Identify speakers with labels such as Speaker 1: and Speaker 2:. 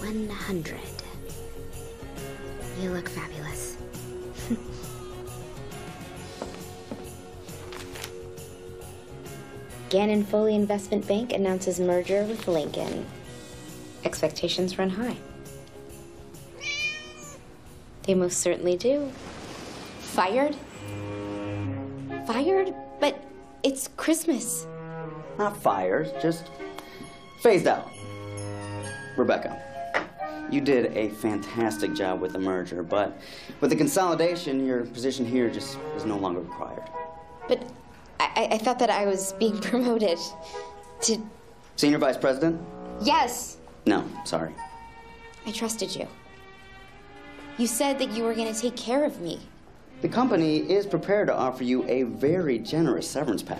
Speaker 1: 100. You look fabulous. Gannon Foley Investment Bank announces merger with Lincoln. Expectations run high. They most certainly do. Fired? Fired? But it's Christmas.
Speaker 2: Not fired, just phased out. Rebecca, you did a fantastic job with the merger, but with the consolidation, your position here just is no longer required.
Speaker 1: But I thought that I was being promoted to...
Speaker 2: Senior Vice President?
Speaker 1: Yes.
Speaker 2: No, sorry.
Speaker 1: I trusted you. You said that you were going to take care of me.
Speaker 2: The company is prepared to offer you a very generous severance package.